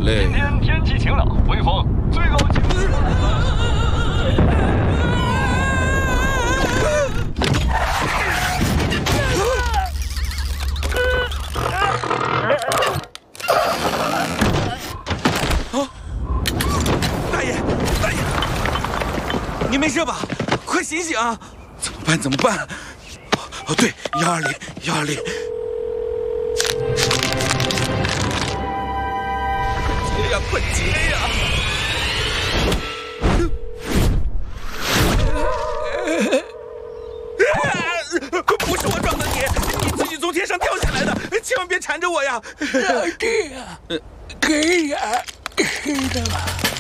累。 今天天气晴朗，微风，最高气温。 大爷，大爷，你没事吧？快醒醒啊！怎么办？怎么办？哦，对，120，120。接呀，快接呀！不是我撞的你，你自己从天上掉下来的，千万别缠着我呀！ 老弟呀，给呀，给的吧。